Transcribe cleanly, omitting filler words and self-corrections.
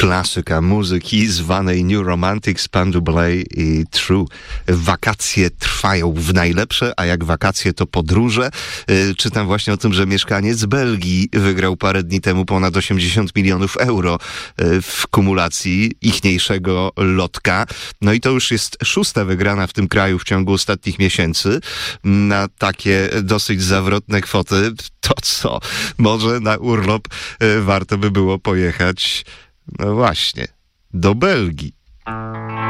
Klasyka muzyki zwanej New Romantics, Pan Dublé i True. Wakacje trwają w najlepsze, a jak wakacje to podróże. Czytam właśnie o tym, że mieszkaniec z Belgii wygrał parę dni temu ponad 80 milionów euro w kumulacji ichniejszego lotka. No i to już jest 6. wygrana w tym kraju w ciągu ostatnich miesięcy. Na takie dosyć zawrotne kwoty, to co? Może na urlop warto by było pojechać, no właśnie, do Belgii.